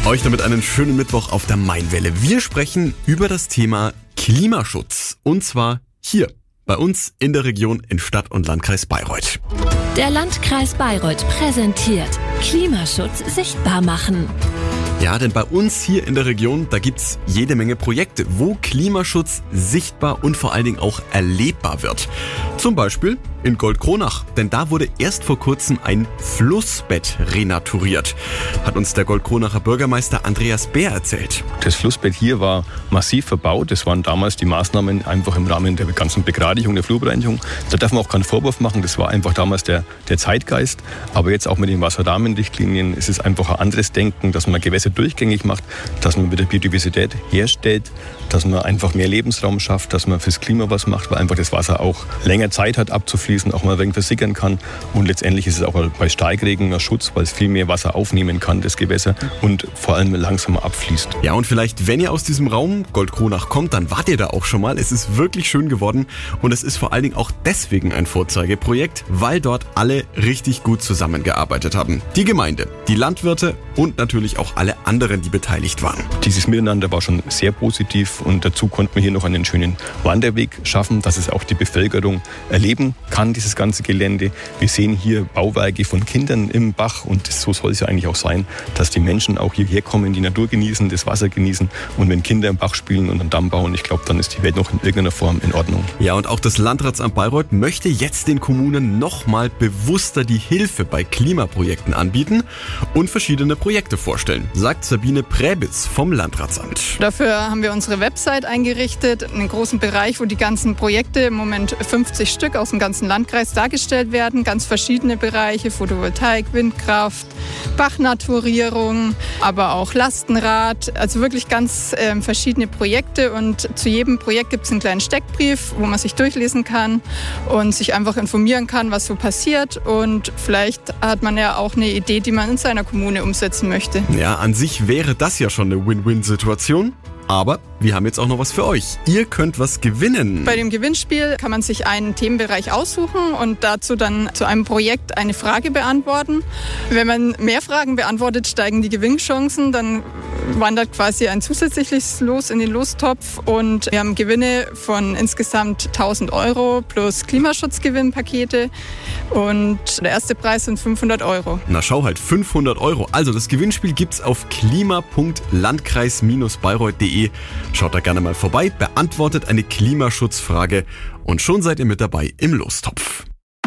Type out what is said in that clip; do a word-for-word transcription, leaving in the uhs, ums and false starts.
Euch damit einen schönen Mittwoch auf der Mainwelle. Wir sprechen über das Thema Klimaschutz. Und zwar hier bei uns in der Region in Stadt und Landkreis Bayreuth. Der Landkreis Bayreuth präsentiert Klimaschutz sichtbar machen. Ja, denn bei uns hier in der Region, da gibt's jede Menge Projekte, wo Klimaschutz sichtbar und vor allen Dingen auch erlebbar wird. Zum Beispiel in Goldkronach, denn da wurde erst vor kurzem ein Flussbett renaturiert, hat uns der Goldkronacher Bürgermeister Andreas Bär erzählt. Das Flussbett hier war massiv verbaut. Das waren damals die Maßnahmen einfach im Rahmen der ganzen Begradigung, der Flurbereinigung. Da darf man auch keinen Vorwurf machen, das war einfach damals der, der Zeitgeist. Aber jetzt auch mit den Wasserrahmenrichtlinien ist es einfach ein anderes Denken, dass man Gewässer durchgängig macht, dass man mit der Biodiversität herstellt, dass man einfach mehr Lebensraum schafft, dass man fürs Klima was macht, weil einfach das Wasser auch länger Zeit hat abzufließen, auch mal ein wenig versickern kann. Und letztendlich ist es auch bei Starkregen ein Schutz, weil es viel mehr Wasser aufnehmen kann, das Gewässer, und vor allem langsamer abfließt. Ja, und vielleicht, wenn ihr aus diesem Raum Goldkronach kommt, dann wart ihr da auch schon mal. Es ist wirklich schön geworden und es ist vor allen Dingen auch deswegen ein Vorzeigeprojekt, weil dort alle richtig gut zusammengearbeitet haben. Die Gemeinde, die Landwirte und natürlich auch alle anderen, die beteiligt waren. Dieses Miteinander war schon sehr positiv und dazu konnten wir hier noch einen schönen Wanderweg schaffen, dass es auch die Bevölkerung erleben kann, dieses ganze Gelände. Wir sehen hier Bauwerke von Kindern im Bach und so soll es ja eigentlich auch sein, dass die Menschen auch hierher kommen, die Natur genießen, das Wasser genießen, und wenn Kinder im Bach spielen und einen Damm bauen, ich glaube, dann ist die Welt noch in irgendeiner Form in Ordnung. Ja, und auch das Landratsamt Bayreuth möchte jetzt den Kommunen nochmal bewusster die Hilfe bei Klimaprojekten anbieten und verschiedene Projekte vorstellen, sagt Sabine Präbitz vom Landratsamt. Dafür haben wir unsere Website eingerichtet, einen großen Bereich, wo die ganzen Projekte, im Moment fünfzig Stück aus dem ganzen Landkreis, dargestellt werden. Ganz verschiedene Bereiche, Photovoltaik, Windkraft, Bachnaturierung, aber auch Lastenrad. Also wirklich ganz äh, verschiedene Projekte, und zu jedem Projekt gibt es einen kleinen Steckbrief, wo man sich durchlesen kann und sich einfach informieren kann, was so passiert, und vielleicht hat man ja auch eine Idee, die man in seiner Kommune umsetzen möchte. Ja, an sich wäre das ja schon eine Win-Win-Situation. Aber wir haben jetzt auch noch was für euch. Ihr könnt was gewinnen. Bei dem Gewinnspiel kann man sich einen Themenbereich aussuchen und dazu dann zu einem Projekt eine Frage beantworten. Wenn man mehr Fragen beantwortet, steigen die Gewinnchancen. Dann wandert quasi ein zusätzliches Los in den Lostopf, und wir haben Gewinne von insgesamt tausend Euro plus Klimaschutzgewinnpakete, und der erste Preis sind fünfhundert Euro. Na schau halt, fünfhundert Euro. Also das Gewinnspiel gibt's auf klima punkt landkreis Bindestrich bayreuth punkt de. Schaut da gerne mal vorbei, beantwortet eine Klimaschutzfrage und schon seid ihr mit dabei im Lostopf.